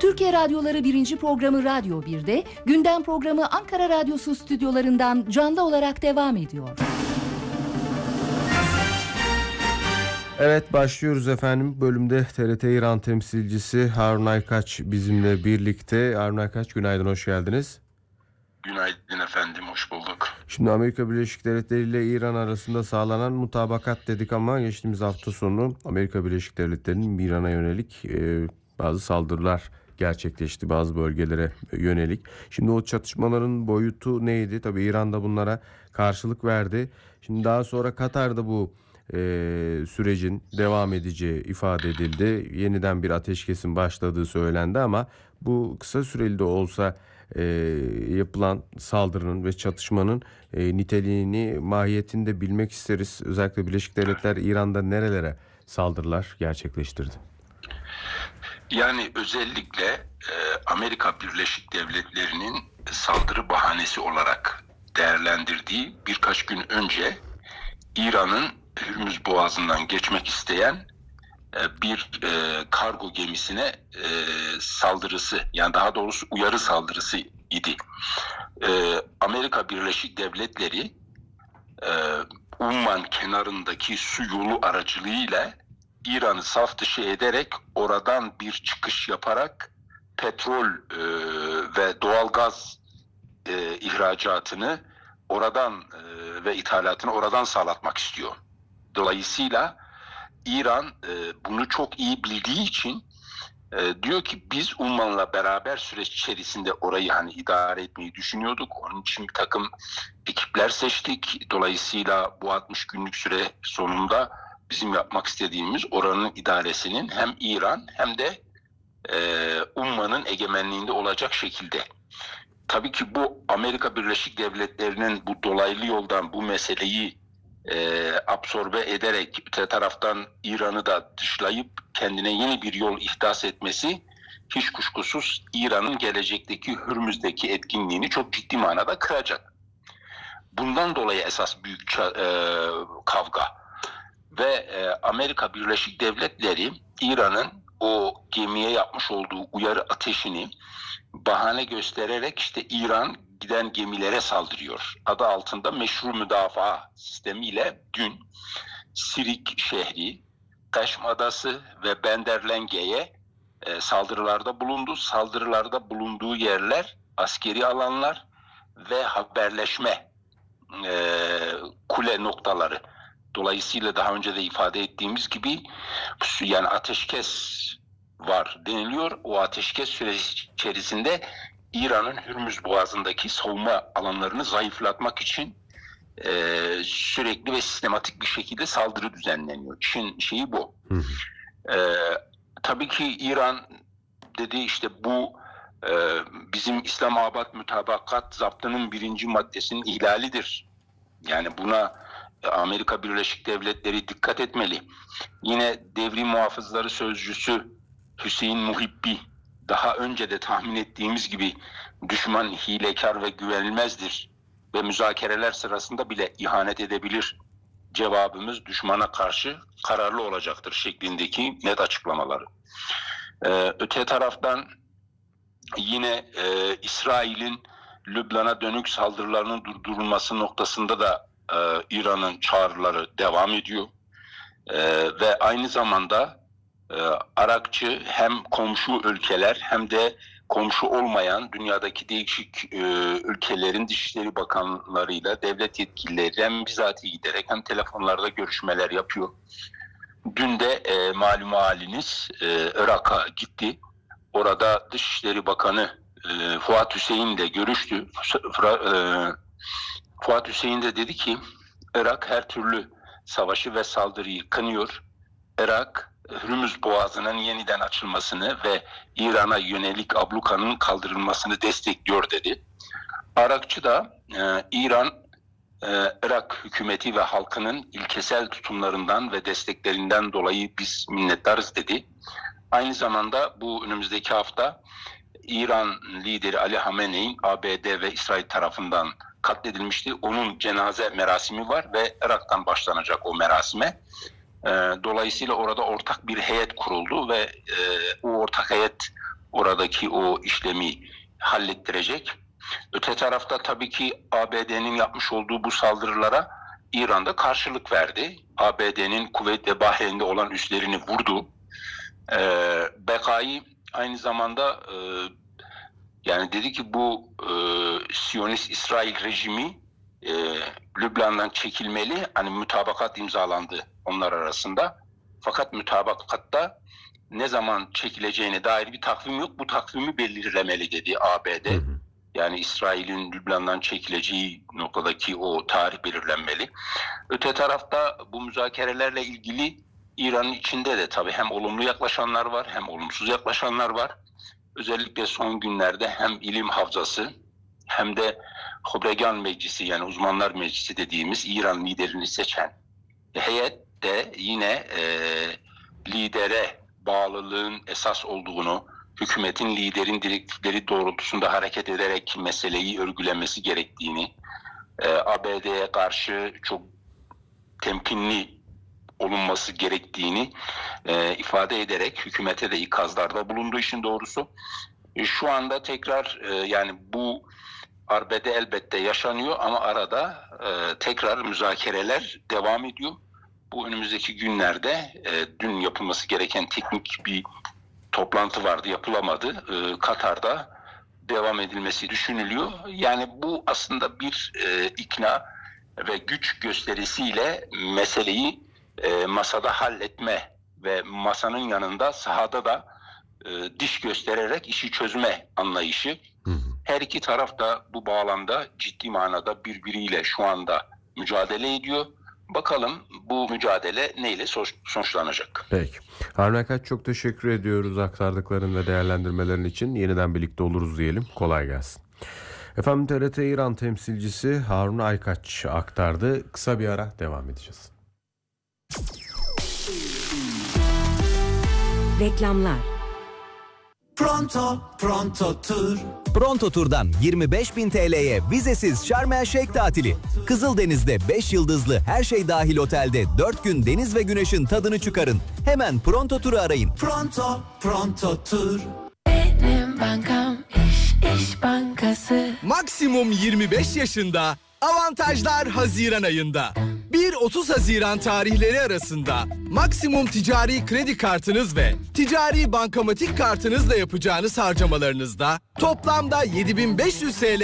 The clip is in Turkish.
Türkiye Radyoları 1. programı Radyo 1'de, gündem programı Ankara Radyosu stüdyolarından canlı olarak devam ediyor. Evet, başlıyoruz efendim. Bölümde TRT İran temsilcisi Harun Aykaç bizimle birlikte. Harun Aykaç, günaydın, hoş geldiniz. Günaydın efendim, hoş bulduk. Şimdi Amerika Birleşik Devletleri ile İran arasında sağlanan mutabakat dedik ama geçtiğimiz hafta sonu Amerika Birleşik Devletleri'nin İran'a yönelik bazı saldırılar gerçekleşti, bazı bölgelere yönelik. Şimdi o çatışmaların boyutu neydi? Tabii İran da bunlara karşılık verdi. Şimdi daha sonra Katar'da bu sürecin devam edeceği ifade edildi. Yeniden bir ateşkesin başladığı söylendi ama bu kısa süreli de olsa yapılan saldırının ve çatışmanın niteliğini, mahiyetini de bilmek isteriz. Özellikle Birleşik Devletler İran'da nerelere saldırılar gerçekleştirdi? Yani özellikle Amerika Birleşik Devletleri'nin saldırı bahanesi olarak değerlendirdiği birkaç gün önce İran'ın Hürmüz Boğazı'ndan geçmek isteyen bir kargo gemisine saldırısı, yani daha doğrusu uyarı saldırısı idi. Amerika Birleşik Devletleri Umman kenarındaki su yolu aracılığıyla İran'ı saf dışı ederek oradan bir çıkış yaparak petrol ve doğalgaz ihracatını oradan ve ithalatını oradan sağlatmak istiyor. Dolayısıyla İran bunu çok iyi bildiği için diyor ki biz Umman'la beraber süreç içerisinde orayı idare etmeyi düşünüyorduk. Onun için bir takım ekipler seçtik. Dolayısıyla bu 60 günlük süre sonunda bizim yapmak istediğimiz oranın idaresinin hem İran hem de Umman'ın egemenliğinde olacak şekilde. Tabii ki bu Amerika Birleşik Devletleri'nin bu dolaylı yoldan bu meseleyi absorbe ederek öte taraftan İran'ı da dışlayıp kendine yeni bir yol ihdas etmesi hiç kuşkusuz İran'ın gelecekteki Hürmüz'deki etkinliğini çok ciddi manada kıracak. Bundan dolayı esas büyük kavga ve Amerika Birleşik Devletleri İran'ın o gemiye yapmış olduğu uyarı ateşini bahane göstererek işte İran giden gemilere saldırıyor. Adı altında meşru müdafaa sistemiyle dün Sirik şehri, Kaşm Adası ve Benderlenge'ye saldırılarda bulundu. Saldırılarda bulunduğu yerler askeri alanlar ve haberleşme kule noktaları. Dolayısıyla daha önce de ifade ettiğimiz gibi yani ateşkes var deniliyor. O ateşkes süresi içerisinde İran'ın Hürmüz Boğazı'ndaki savunma alanlarını zayıflatmak için sürekli ve sistematik bir şekilde saldırı düzenleniyor. İşin şeyi bu. Tabii ki İran dedi işte bu bizim İslamabad Mütabakat Zaptı'nın 1. maddesinin ihlalidir. Yani buna Amerika Birleşik Devletleri dikkat etmeli. Yine Devrim Muhafızları Sözcüsü Hüseyin Muhibbi daha önce de tahmin ettiğimiz gibi düşman hilekar ve güvenilmezdir ve müzakereler sırasında bile ihanet edebilir. Cevabımız düşmana karşı kararlı olacaktır şeklindeki net açıklamaları. Öte taraftan yine İsrail'in Lübnan'a dönük saldırılarının durdurulması noktasında da İran'ın çağrıları devam ediyor. Ve aynı zamanda Arakçı hem komşu ülkeler hem de komşu olmayan dünyadaki değişik ülkelerin dışişleri bakanlarıyla devlet yetkilileri hem bizatihi giderek hem telefonlarda görüşmeler yapıyor. Dün de malum haliniz Irak'a gitti. Orada Dışişleri Bakanı Fuat Hüseyin de görüştü. Fuat Hüseyin de dedi ki Irak her türlü savaşı ve saldırıyı kınıyor. Irak Hürmüz Boğazı'nın yeniden açılmasını ve İran'a yönelik ablukanın kaldırılmasını destekliyor dedi. Arakçı da İran, Irak hükümeti ve halkının ilkesel tutumlarından ve desteklerinden dolayı biz minnettarız dedi. Aynı zamanda bu önümüzdeki hafta İran lideri Ali Hamene'in ABD ve İsrail tarafından katledilmişti. Onun cenaze merasimi var ve Irak'tan başlanacak o merasime. Dolayısıyla orada ortak bir heyet kuruldu ve o ortak heyet oradaki o işlemi hallettirecek. Öte tarafta tabii ki ABD'nin yapmış olduğu bu saldırılara İran'da karşılık verdi. ABD'nin Kuveyt ve Bahreyn'de olan üslerini vurdu. BK'yı aynı zamanda yani dedi ki bu Siyonist İsrail rejimi Lübnan'dan çekilmeli. Hani mütabakat imzalandı onlar arasında. Fakat mütabakatta ne zaman çekileceğine dair bir takvim yok. Bu takvimi belirlemeli dedi ABD. Yani İsrail'in Lübnan'dan çekileceği noktadaki o tarih belirlenmeli. Öte tarafta bu müzakerelerle ilgili İran'ın içinde de tabii hem olumlu yaklaşanlar var hem olumsuz yaklaşanlar var. Özellikle son günlerde hem ilim havzası hem de Hobregan Meclisi yani uzmanlar meclisi dediğimiz İran liderini seçen heyet de yine lidere bağlılığın esas olduğunu, hükümetin liderin direktifleri doğrultusunda hareket ederek meseleyi örgülemesi gerektiğini, ABD'ye karşı çok temkinli olunması gerektiğini ifade ederek hükümete de ikazlarda bulunduğu işin doğrusu. Şu anda tekrar yani bu arbede elbette yaşanıyor ama arada tekrar müzakereler devam ediyor. Bu önümüzdeki günlerde dün yapılması gereken teknik bir toplantı vardı, yapılamadı. Katar'da devam edilmesi düşünülüyor. Yani bu aslında bir ikna ve güç gösterisiyle meseleyi masada halletme ve masanın yanında sahada da diş göstererek işi çözme anlayışı. Her iki taraf da bu bağlamda ciddi manada birbiriyle şu anda mücadele ediyor. Bakalım bu mücadele neyle sonuçlanacak? Peki. Harun Aykaç çok teşekkür ediyoruz aktardıkların ve değerlendirmelerin için. Yeniden birlikte oluruz diyelim. Kolay gelsin. Efendim TRT İran temsilcisi Harun Aykaç aktardı. Kısa bir ara devam edeceğiz. Reklamlar. Pronto Tur. Pronto Tur'dan 25.000 TL'ye vizesiz Şarm El Şeyh tatili. Kızıldeniz'de 5 yıldızlı her şey dahil otelde 4 gün deniz ve güneşin tadını çıkarın. Hemen Pronto Tur'u arayın. Pronto Tur. Benim bankam İş Bankası. Maksimum 25 yaşında, avantajlar Haziran ayında. 1-30 Haziran tarihleri arasında maksimum ticari kredi kartınız ve ticari bankamatik kartınızla yapacağınız harcamalarınızda toplamda 7.500 TL